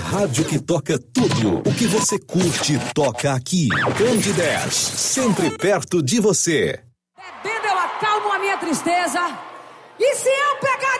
rádio que toca tudo o que você curte toca aqui. Candidez, sempre perto de você. Bebendo eu acalmo a minha tristeza. E se eu pegar